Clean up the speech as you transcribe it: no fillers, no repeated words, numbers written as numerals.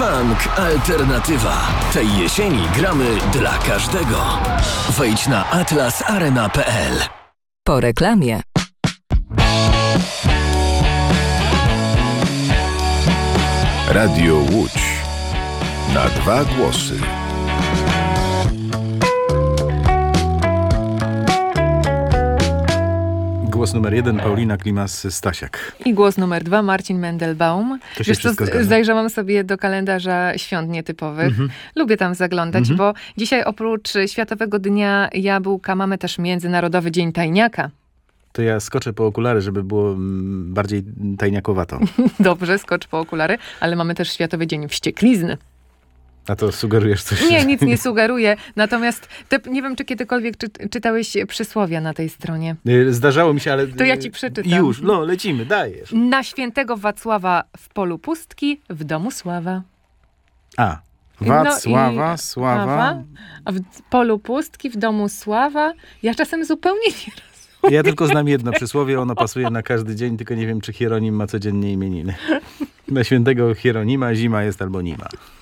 Funk Alternatywa. Tej jesieni gramy dla każdego. Wejdź na atlasarena.pl. Po reklamie. Radio Łódź. Na dwa głosy. Głos numer 1, Paulina Klimas-Stasiak. I głos numer 2, Marcin Mendelbaum. To się wszystko zgadza. Zajrzałam sobie do kalendarza świąt nietypowych. Lubię tam zaglądać, bo dzisiaj oprócz Światowego Dnia Jabłka mamy też Międzynarodowy Dzień Tajniaka. To ja skoczę po okulary, żeby było bardziej tajniakowato. Dobrze, skocz po okulary, ale mamy też Światowy Dzień Wścieklizny. A to sugerujesz coś? Nie, nic nie sugeruję. Natomiast nie wiem, czy kiedykolwiek czytałeś przysłowia na tej stronie. Zdarzało mi się, ale... To ja ci przeczytam. Już, lecimy, dajesz. Na świętego Wacława w polu pustki, w domu sława. Wacława, Sława. A w polu pustki, w domu sława. Ja czasem zupełnie nie rozumiem. Ja tylko znam jedno przysłowie, ono pasuje na każdy dzień, tylko nie wiem, czy Hieronim ma codziennie imieniny. Na świętego Hieronima zima jest albo nie ma.